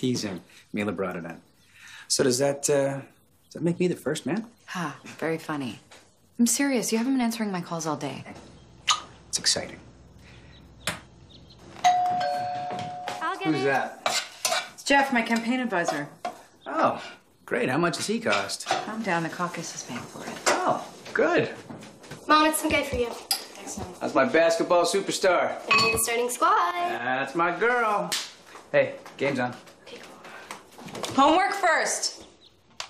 teasing. Mila brought it in. So does that make me the first man? Ha, very funny. I'm serious. You haven't been answering my calls all day. It's exciting. Who's that? It's Jeff, my campaign advisor. Oh, great. How much does he cost? Calm down. The caucus is paying for it. Oh, good. Mom, it's some guy for you. That's my basketball superstar. I need the starting squad. That's my girl. Hey, game's on. Homework first.